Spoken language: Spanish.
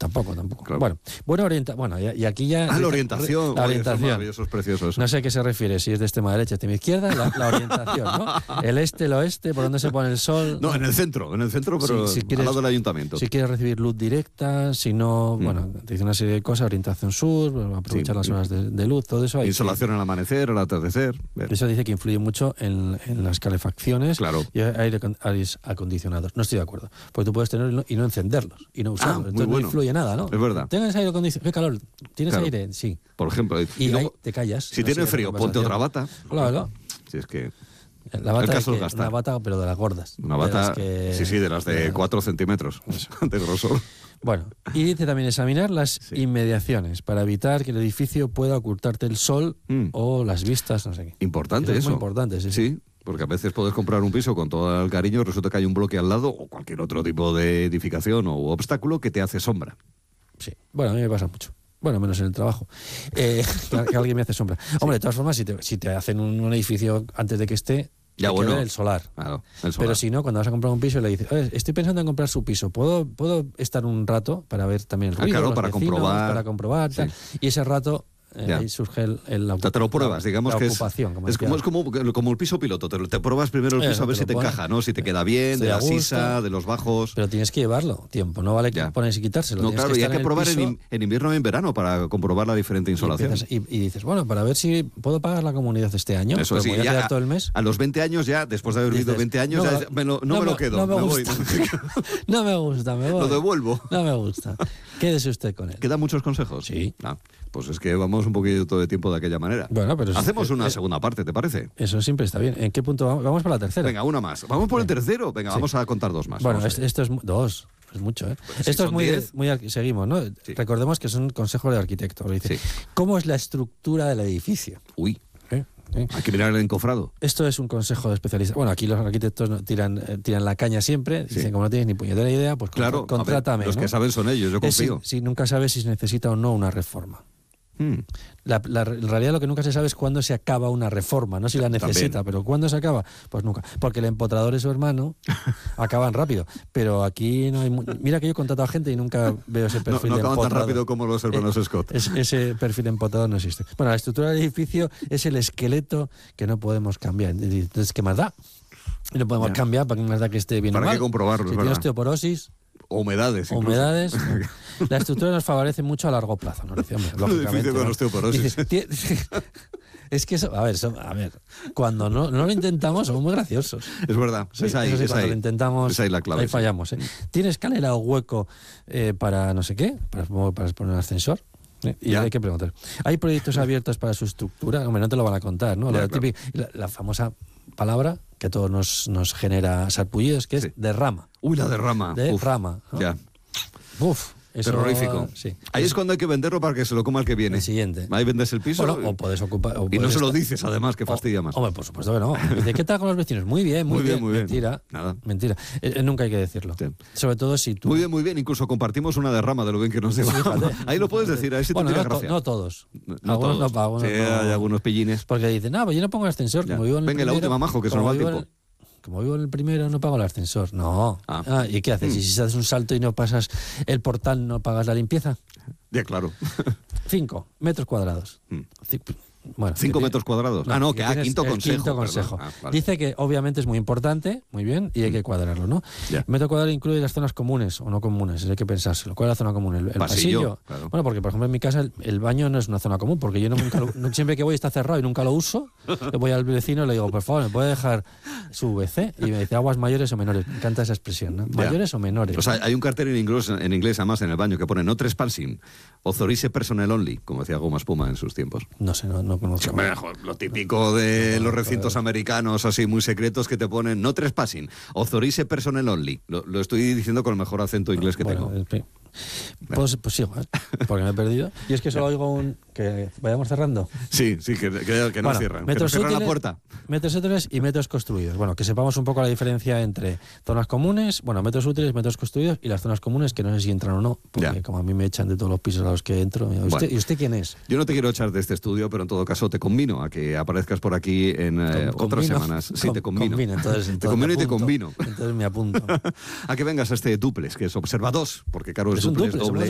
tampoco. Claro. Bueno, y aquí ya... La orientación. La orientación. Eso es maravilloso, es precioso eso. No sé a qué se refiere, si es de extrema derecha, extrema izquierda, la orientación, ¿no? El este, el oeste, por dónde se pone el sol. No, en el centro, pero si quieres, al lado del ayuntamiento. Si quieres recibir luz directa, si no, bueno, te dice una serie de cosas, orientación sur, aprovechar las horas de luz, todo eso. Insolación al amanecer, al atardecer. Eso dice que influye mucho en las calefacciones y aires acondicionados. No estoy de acuerdo, porque tú puedes tenerlo y no encenderlos, y no usarlos. Entonces no influye nada, ¿no? Es verdad. ¿Tienes aire acondicionado? ¿Qué calor? ¿Tienes aire? Sí. Por ejemplo. Y luego, te callas. Si tienes frío, ponte otra bata. Claro. Si es que... La bata es una bata, pero de las gordas. Una bata, de las de 4 centímetros de grosor. Bueno, y dice también examinar las inmediaciones para evitar que el edificio pueda ocultarte el sol o las vistas, no sé qué. Importante eso. Es muy importante, sí. Porque a veces puedes comprar un piso con todo el cariño, resulta que hay un bloque al lado o cualquier otro tipo de edificación o obstáculo que te hace sombra. Sí, bueno, a mí me pasa mucho. Bueno, menos en el trabajo. Que alguien me hace sombra. Hombre, de todas formas, si te hacen un edificio antes de que esté, ya bueno, el solar. Claro, el solar. Pero si no, cuando vas a comprar un piso y le dices, estoy pensando en comprar su piso, ¿puedo estar un rato para ver también el ruido? Claro, para comprobar. Tal? Y ese rato... ahí surge te lo pruebas, digamos que ocupación, es como el piso piloto, te pruebas primero el piso a ver si te encaja, ¿no? Si te queda bien, de la sisa, de los bajos. Pero tienes que llevarlo tiempo, no vale ponerse y quitárselo. No, claro, y hay que probar en invierno y en verano para comprobar la diferente insolación. Y dices, bueno, para ver si puedo pagar la comunidad este año. Eso sí, ya todo el mes. A los 20 años ya, después de haber vivido 20 años, no me lo quedo. No me gusta. No me gusta, me voy. Lo devuelvo. No me gusta. Quédese usted con él. ¿Quedan muchos consejos? Sí. Pues es que vamos un poquito de tiempo de aquella manera. Bueno, pero hacemos una segunda parte, ¿te parece? Eso siempre está bien. ¿En qué punto vamos? Vamos por la tercera. Venga, una más. Vamos por el tercero. Venga, vamos a contar dos más. Bueno, esto es dos. Es mucho, ¿eh? Pues esto es muy seguimos, ¿no? Sí. Recordemos que son consejos de arquitecto. Dice, ¿cómo es la estructura del edificio? Uy. Hay que mirar el encofrado. Esto es un consejo de especialista. Bueno, aquí los arquitectos tiran la caña siempre. Dicen, como no tienes ni puñetera idea, pues claro, contrátame. Los que saben son ellos, yo confío. Si nunca sabes si se necesita o no una reforma. En realidad lo que nunca se sabe es cuándo se acaba una reforma, no si la necesita, también. pero ¿cuándo se acaba? Pues nunca, porque el empotrador y su hermano acaban rápido, pero aquí no hay mira que yo he contratado a gente y nunca veo ese perfil de empotrador. No acaban tan rápido como los hermanos Scott. Ese perfil de empotrador no existe. Bueno, la estructura del edificio es el esqueleto que no podemos cambiar. Entonces, ¿qué más da? No podemos cambiar, ¿para qué más da que esté bien o mal? Para qué comprobarlo, si tiene osteoporosis... Humedades. La estructura nos favorece mucho a largo plazo, ¿no? Lógicamente, con osteoporosis. Es que a ver, cuando no lo intentamos somos muy graciosos. Es verdad, cuando lo intentamos, esa es la clave. Ahí fallamos. ¿Tiene escalera o hueco para no sé qué? Para poner un ascensor. Y hay que preguntar. ¿Hay proyectos abiertos para su estructura? Hombre, no te lo van a contar, ¿no? La famosa palabra que a todos nos genera sarpullidos, que es derrama. Uy, la derrama. Derrama. ¿No? Ya. Eso, terrorífico. Sí. Ahí es cuando hay que venderlo para que se lo coma el que viene. El siguiente. Ahí vendes el piso. O puedes ocupar. Y no se lo dices, además, que fastidia más. Hombre, por supuesto que no. Dice, ¿qué tal con los vecinos? Muy bien. Mentira. Nada. Mentira. Nunca hay que decirlo. Sí. Sobre todo si tú. Muy bien. Incluso compartimos una derrama de lo bien que nos lleva. Ahí lo puedes decir, ahí sí te tira gracia. No todos. Algunos no. Hay algunos pillines. Porque dicen, pues yo no pongo el ascensor. Como vivo en el venga, primero, la última, majo, que se nos va el tiempo. Como vivo en el primero, no pago el ascensor. No. ¿Y qué haces? ¿Y si haces un salto y no pasas el portal, no pagas la limpieza? Ya, claro. 5 metros cuadrados. Bueno, 5 metros cuadrados. Quinto consejo. Vale. Dice que obviamente es muy importante, muy bien, y hay que cuadrarlo, ¿no? El metro cuadrado incluye las zonas comunes o no comunes, hay que pensárselo. ¿Cuál es la zona común? ¿El pasillo? Claro. Bueno, porque por ejemplo en mi casa el baño no es una zona común, porque yo siempre que voy está cerrado y nunca lo uso. Le voy al vecino y le digo, por favor, ¿me puede dejar su WC? Y me dice, ¿aguas mayores o menores? Me encanta esa expresión, ¿no? ¿Mayores o menores? O sea, hay un cartel en inglés además en el baño que pone no trespassing, authorized personnel only, como decía Goma Espuma en sus tiempos. No sé, no conozco. Lo típico de los recintos americanos así muy secretos que te ponen no trespassing, authorized personnel only. Lo estoy diciendo con el mejor acento inglés que tengo. Pues sí, porque me he perdido. Y es que solo oigo que vayamos cerrando. Sí, que no cierran. Que nos cierran la puerta. Metros útiles y metros construidos. Bueno, que sepamos un poco la diferencia entre zonas comunes, metros útiles, metros construidos y las zonas comunes, que no sé si entran o no, porque como a mí me echan de todos los pisos a los que entro. ¿Y usted quién es? Yo no te quiero echar de este estudio, pero en todo caso te convino a que aparezcas por aquí en otras semanas. Sí, te convino. Te convino y te convino. Entonces me apunto. A que vengas a este duplex, que es Observa 2, porque claro, es duplex doble.